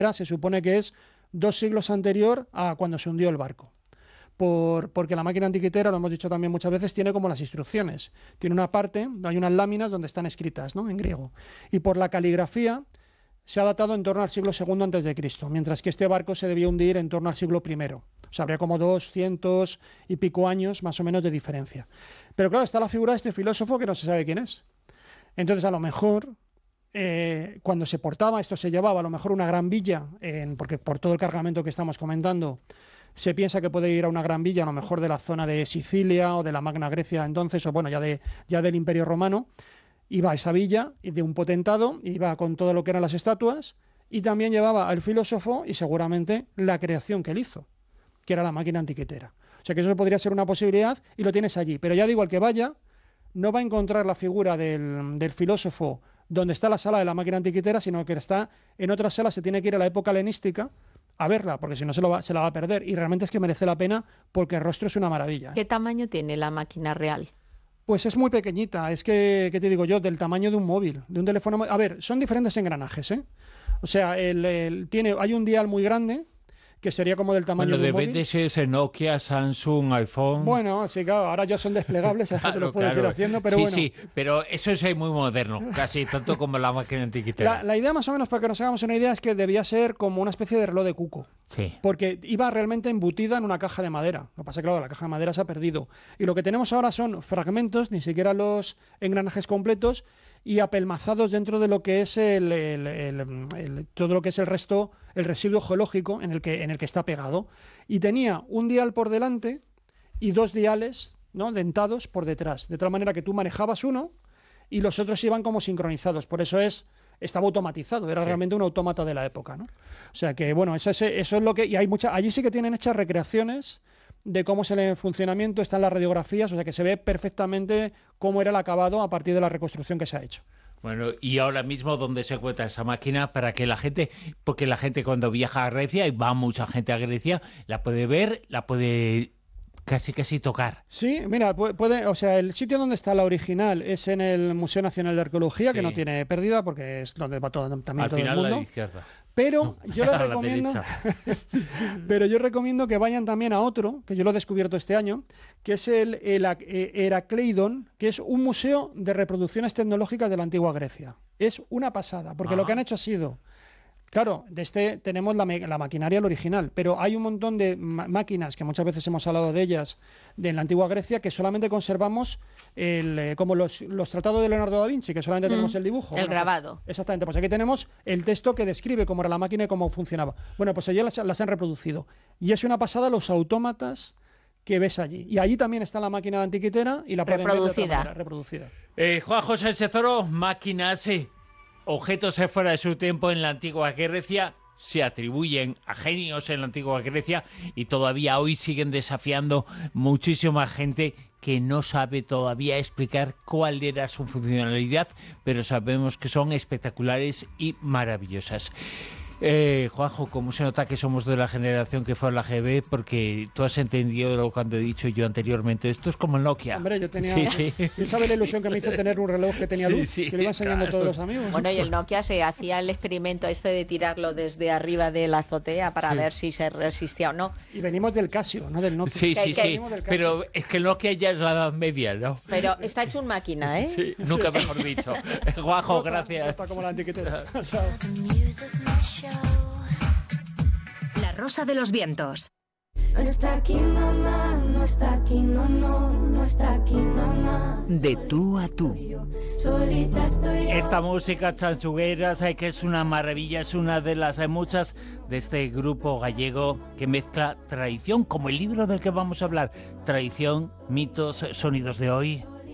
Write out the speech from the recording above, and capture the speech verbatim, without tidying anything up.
se supone que es dos siglos anterior a cuando se hundió el barco. Por, porque la máquina antiquitera, lo hemos dicho también muchas veces, tiene como las instrucciones. Tiene una parte, hay unas láminas donde están escritas, ¿no?, en griego. Y por la caligrafía se ha datado en torno al siglo segundo antes de Cristo, mientras que este barco se debió hundir en torno al siglo primero. O sea, habría como doscientos y pico años más o menos de diferencia. Pero claro, está la figura de este filósofo que no se sabe quién es. Entonces, a lo mejor, eh, cuando se portaba, esto se llevaba a lo mejor una gran villa, en, porque por todo el cargamento que estamos comentando, se piensa que puede ir a una gran villa, a lo mejor de la zona de Sicilia o de la Magna Grecia entonces, o bueno, ya, de, ya del Imperio Romano. Iba a esa villa de un potentado, iba con todo lo que eran las estatuas, y también llevaba al filósofo y seguramente la creación que él hizo, que era la máquina antiquitera. O sea que eso podría ser una posibilidad y lo tienes allí. Pero ya digo, el que vaya no va a encontrar la figura del, del filósofo donde está la sala de la máquina antiquitera, sino que está en otra sala, se tiene que ir a la época helenística a verla, porque si no se, lo va, se la va a perder. Y realmente es que merece la pena porque el rostro es una maravilla, ¿eh? ¿Qué tamaño tiene la máquina real? Pues es muy pequeñita, es que, ¿qué te digo yo? Del tamaño de un móvil, de un teléfono móvil. A ver, son diferentes engranajes, ¿eh? O sea, el, el, tiene, hay un dial muy grande, que sería como del tamaño bueno, de un móvil. Bueno, depende si es Nokia, Samsung, iPhone... Bueno, sí, claro, ahora ya son desplegables, claro, te lo puedes claro. ir haciendo, pero sí, bueno. Sí, sí, pero eso es muy moderno, casi tanto como la máquina antiquitera. La, la idea más o menos, para que nos hagamos una idea, es que debía ser como una especie de reloj de cuco. Sí. Porque iba realmente embutida en una caja de madera. Lo que pasa es que, claro, la caja de madera se ha perdido. Y lo que tenemos ahora son fragmentos, ni siquiera los engranajes completos, y apelmazados dentro de lo que es el, el, el, el, todo lo que es el resto, el residuo geológico en el que, en el que está pegado. Y tenía un dial por delante y dos diales, ¿no?, dentados por detrás, de tal manera que tú manejabas uno y los otros iban como sincronizados. Por eso es estaba automatizado, era sí. realmente un autómata de la época, ¿no? O sea que, bueno, eso es, eso es lo que... Y hay mucha, allí sí que tienen hechas recreaciones de cómo es el funcionamiento, están las radiografías, o sea que se ve perfectamente cómo era el acabado a partir de la reconstrucción que se ha hecho. Bueno, y ahora mismo, ¿dónde se encuentra esa máquina para que la gente, porque la gente cuando viaja a Grecia, y va mucha gente a Grecia, la puede ver, la puede casi casi tocar? Sí, mira, puede, o sea, el sitio donde está la original es en el Museo Nacional de Arqueología, sí. que no tiene pérdida porque es donde va todo, también Al todo final el mundo. La izquierda. Pero no, yo les recomiendo pero yo recomiendo que vayan también a otro, que yo lo he descubierto este año, que es el, el, el Herakleidon, que es un museo de reproducciones tecnológicas de la antigua Grecia. Es una pasada, porque Ajá. lo que han hecho ha sido... Claro, de este tenemos la, la maquinaria el original, pero hay un montón de máquinas, que muchas veces hemos hablado de ellas, de en la antigua Grecia, que solamente conservamos el, eh, como los, los tratados de Leonardo da Vinci, que solamente mm, tenemos el dibujo. El bueno, grabado. Pues, exactamente, pues aquí tenemos el texto que describe cómo era la máquina y cómo funcionaba. Bueno, pues allí las, las han reproducido. Y es una pasada los autómatas que ves allí. Y allí también está la máquina antiquitera y la pueden ver de otra manera, reproducida. Eh, Juan José Sezoro, máquinas... Sí. Objetos fuera de su tiempo en la antigua Grecia se atribuyen a genios en la antigua Grecia y todavía hoy siguen desafiando muchísima gente que no sabe todavía explicar cuál era su funcionalidad, pero sabemos que son espectaculares y maravillosas. Eh, Juanjo, ¿cómo se nota que somos de la generación que fue a la G B? Porque tú has entendido lo que he dicho yo anteriormente. Esto es como el Nokia. Hombre, yo tenía... Sí, sí. ¿Tú sabes la ilusión que me hizo tener un reloj que tenía luz? Sí, sí, que le iba enseñando claro. a todos los amigos. Bueno, y el Nokia se hacía el experimento este de tirarlo desde arriba de la azotea para sí. ver si se resistía o no. Y venimos del Casio, no del Nokia. Sí, sí, que, sí. Pero es que el Nokia ya es la edad media, ¿no? Pero está hecho un máquina, ¿eh? Sí, nunca mejor dicho. Juanjo, gracias. Está como la antiquitera. Chao. La Rosa de los Vientos. No está aquí mamá, no está aquí, no, no, no está aquí mamá. De tú a tú. Solita estoy yo. Esta música chanchuguera, ¿sabes? Que es una maravilla, es una de las hay muchas de este grupo gallego que mezcla tradición, como el libro del que vamos a hablar, tradición, mitos, sonidos de hoy.